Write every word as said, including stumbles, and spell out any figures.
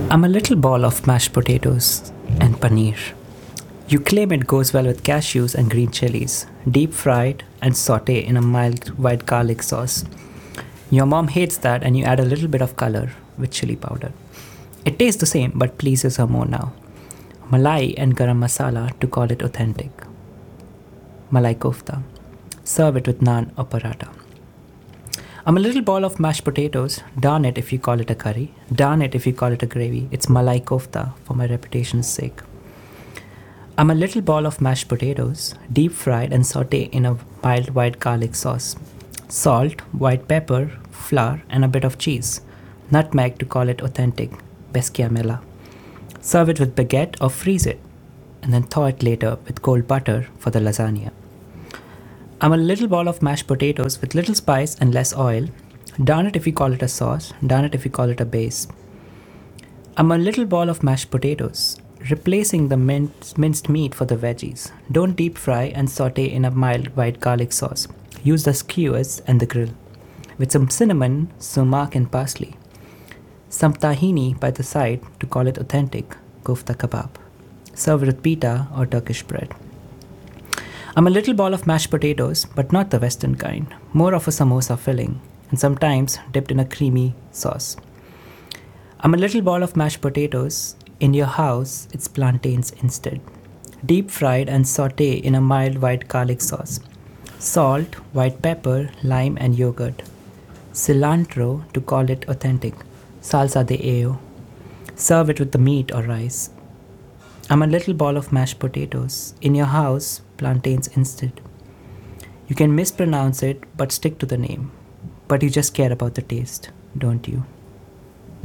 I'm a little ball of mashed potatoes and paneer. You claim it goes well with cashews and green chilies, deep fried and saute in a mild white garlic sauce. Your mom hates that and you add a little bit of color with chili powder. It tastes the same but pleases her more now. Malai and garam masala to call it authentic. Malai kofta. Serve it with naan or paratha. I'm a little ball of mashed potatoes. Darn it if you call it a curry. Darn it if you call it a gravy. It's malai kofta for my reputation's sake. I'm a little ball of mashed potatoes, deep fried and sauté in a mild white garlic sauce. Salt, white pepper, flour, and a bit of cheese. Nutmeg to call it authentic. Besciamella. Serve it with baguette or freeze it, and then thaw it later with cold butter for the lasagna. I'm a little ball of mashed potatoes with little spice and less oil. Darn it if you call it a sauce, darn it if you call it a base. I'm a little ball of mashed potatoes, replacing the minced, minced meat for the veggies. Don't deep fry and saute in a mild white garlic sauce. Use the skewers and the grill. With some cinnamon, sumac and parsley. Some tahini by the side to call it authentic, kofta kebab. Serve it with pita or Turkish bread. I'm a little ball of mashed potatoes, but not the western kind, more of a samosa filling, and sometimes dipped in a creamy sauce. I'm a little ball of mashed potatoes. In your house, it's plantains instead. Deep fried and sauté in a mild white garlic sauce. Salt, white pepper, lime and yogurt. Cilantro to call it authentic. Salsa de ello. Serve it with the meat or rice. I'm a little ball of mashed potatoes. In your house, plantains instead. You can mispronounce it, but stick to the name. But you just care about the taste, don't you?